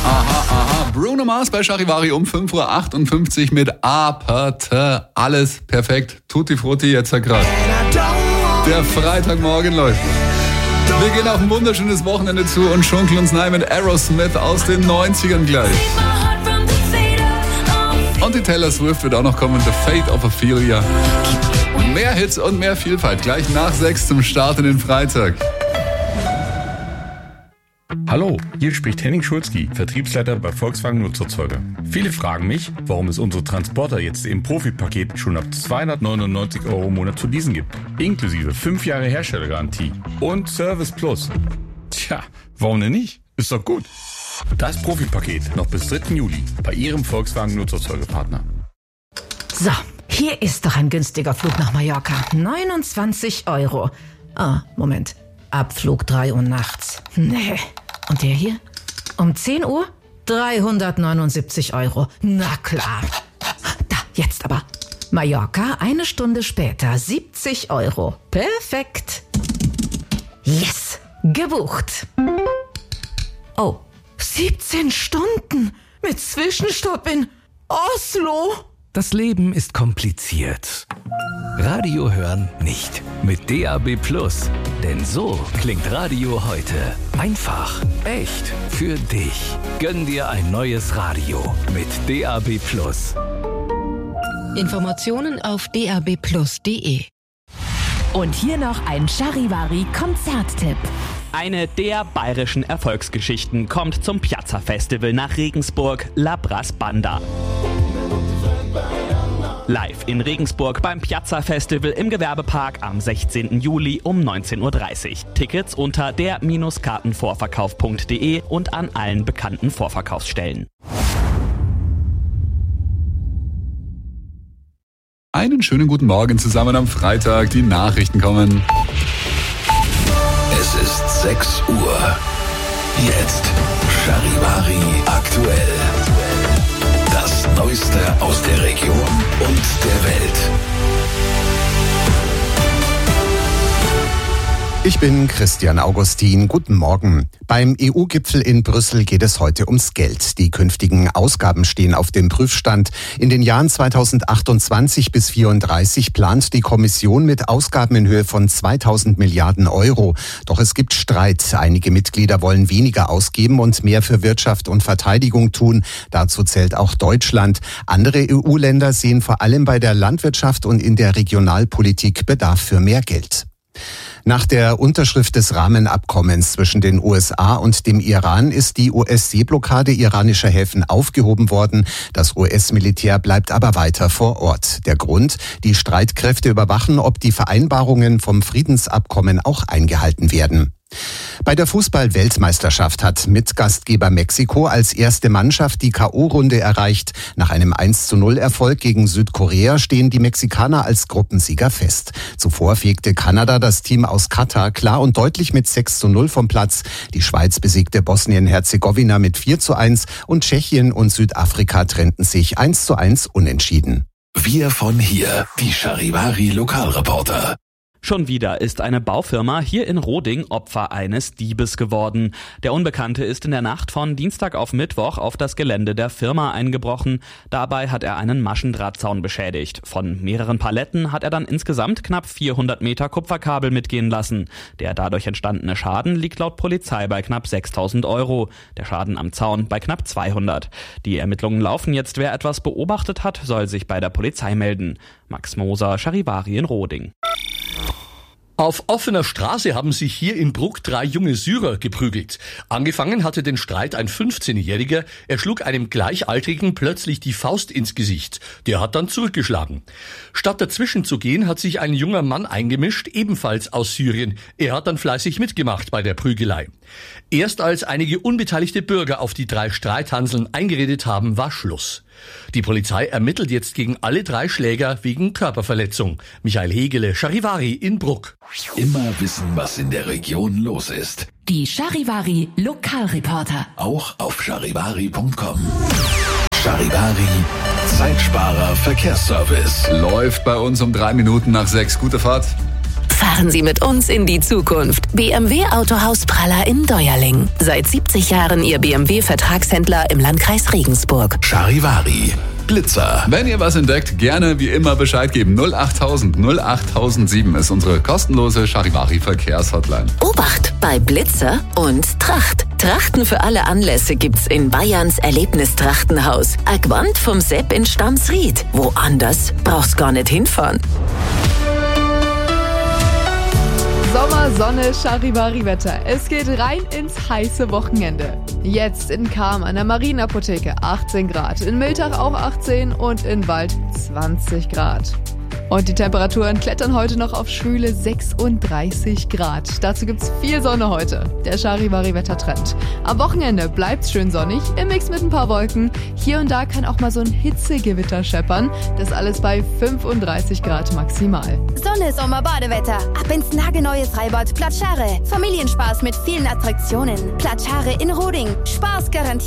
Aha. Bruno Mars bei Charivari um 5.58 Uhr mit Aperte. Alles perfekt. Tutti frutti jetzt gerade. Der Freitagmorgen läuft. Wir gehen auf ein wunderschönes Wochenende zu und schunkeln uns rein mit Aerosmith aus den 90ern gleich. Und die Taylor Swift wird auch noch kommen, The Fate of Ophelia. Mehr Hits und mehr Vielfalt gleich nach 6 zum Start in den Freitag. Hallo, hier spricht Henning Schulzki, Vertriebsleiter bei Volkswagen Nutzerzeuger. Viele fragen mich, warum es unsere Transporter jetzt im Profi-Paket schon ab 299 € im Monat zu leasen gibt. Inklusive 5 Jahre Herstellergarantie und Service Plus. Tja, warum denn nicht? Ist doch gut. Das Profi-Paket noch bis 3. Juli bei Ihrem Volkswagen Nutzerzeugerpartner. So, hier ist doch ein günstiger Flug nach Mallorca. 29 €. Moment. Abflug 3 Uhr nachts. Nee. Und der hier? Um 10 Uhr? 379 €. Na klar. Da, jetzt aber. Mallorca, 1 Stunde später, 70 €. Perfekt. Yes, gebucht. Oh, 17 Stunden mit Zwischenstopp in Oslo. Das Leben ist kompliziert. Radio hören nicht. Mit DAB+. Denn so klingt Radio heute. Einfach, echt, für dich. Gönn dir ein neues Radio mit DAB+. Informationen auf dabplus.de. Und hier noch ein Charivari-Konzerttipp. Eine der bayerischen Erfolgsgeschichten kommt zum Piazza Festival nach Regensburg, La Brass Banda. Live in Regensburg beim Piazza Festival im Gewerbepark am 16. Juli um 19.30 Uhr. Tickets unter der-kartenvorverkauf.de und an allen bekannten Vorverkaufsstellen. Einen schönen guten Morgen zusammen am Freitag. Die Nachrichten kommen. Es ist 6 Uhr. Jetzt Charivari aktuell. Das Neueste aus der Region und der Welt. Ich bin Christian Augustin. Guten Morgen. Beim EU-Gipfel in Brüssel geht es heute ums Geld. Die künftigen Ausgaben stehen auf dem Prüfstand. In den Jahren 2028 bis 2034 plant die Kommission mit Ausgaben in Höhe von 2000 Milliarden €. Doch es gibt Streit. Einige Mitglieder wollen weniger ausgeben und mehr für Wirtschaft und Verteidigung tun. Dazu zählt auch Deutschland. Andere EU-Länder sehen vor allem bei der Landwirtschaft und in der Regionalpolitik Bedarf für mehr Geld. Nach der Unterschrift des Rahmenabkommens zwischen den USA und dem Iran ist die US-Seeblockade iranischer Häfen aufgehoben worden. Das US-Militär bleibt aber weiter vor Ort. Der Grund? Die Streitkräfte überwachen, ob die Vereinbarungen vom Friedensabkommen auch eingehalten werden. Bei der Fußball-Weltmeisterschaft hat Mitgastgeber Mexiko als erste Mannschaft die K.O.-Runde erreicht. Nach einem 1:0-Erfolg gegen Südkorea stehen die Mexikaner als Gruppensieger fest. Zuvor fegte Kanada das Team aus Katar klar und deutlich mit 6:0 vom Platz. Die Schweiz besiegte Bosnien-Herzegowina mit 4:1 und Tschechien und Südafrika trennten sich 1:1 unentschieden. Wir von hier, die Charivari Lokalreporter. Schon wieder ist eine Baufirma hier in Roding Opfer eines Diebes geworden. Der Unbekannte ist in der Nacht von Dienstag auf Mittwoch auf das Gelände der Firma eingebrochen. Dabei hat er einen Maschendrahtzaun beschädigt. Von mehreren Paletten hat er dann insgesamt knapp 400 Meter Kupferkabel mitgehen lassen. Der dadurch entstandene Schaden liegt laut Polizei bei knapp 6.000 €. Der Schaden am Zaun bei knapp 200. Die Ermittlungen laufen jetzt. Wer etwas beobachtet hat, soll sich bei der Polizei melden. Max Moser, Charivari in Roding. Auf offener Straße haben sich hier in Bruck 3 junge Syrer geprügelt. Angefangen hatte den Streit ein 15-Jähriger. Er schlug einem Gleichaltrigen plötzlich die Faust ins Gesicht. Der hat dann zurückgeschlagen. Statt dazwischen zu gehen, hat sich ein junger Mann eingemischt, ebenfalls aus Syrien. Er hat dann fleißig mitgemacht bei der Prügelei. Erst als einige unbeteiligte Bürger auf die 3 Streithanseln eingeredet haben, war Schluss. Die Polizei ermittelt jetzt gegen alle 3 Schläger wegen Körperverletzung. Michael Hegele, Charivari in Bruck. Immer wissen, was in der Region los ist. Die Charivari Lokalreporter. Auch auf charivari.com. Charivari, Zeitsparer Verkehrsservice. Läuft bei uns um 3 Minuten nach 6. Gute Fahrt. Fahren Sie mit uns in die Zukunft. BMW Autohaus Praller in Deuerling. Seit 70 Jahren Ihr BMW-Vertragshändler im Landkreis Regensburg. Charivari. Blitzer. Wenn ihr was entdeckt, gerne wie immer Bescheid geben. 08000 08007 ist unsere kostenlose Charivari-Verkehrshotline. Obacht bei Blitzer und Tracht. Trachten für alle Anlässe gibt's in Bayerns Erlebnistrachtenhaus. Agwand vom Sepp in Stamsried. Woanders brauchst gar nicht hinfahren. Sommer, Sonne, Charivari-Wetter. Es geht rein ins heiße Wochenende. Jetzt in Cham an der Marienapotheke 18 Grad, in Miltach auch 18 und in Wald 20 Grad. Und die Temperaturen klettern heute noch auf schwüle 36 Grad. Dazu gibt's viel Sonne heute. Der Charivari-Wettertrend. Am Wochenende bleibt's schön sonnig, im Mix mit ein paar Wolken. Hier und da kann auch mal so ein Hitzegewitter scheppern. Das alles bei 35 Grad maximal. Sonne, Sommer, Badewetter. Ab ins nagelneue Freibad Platschare. Familienspaß mit vielen Attraktionen. Platschare in Roding. Spaß garantiert.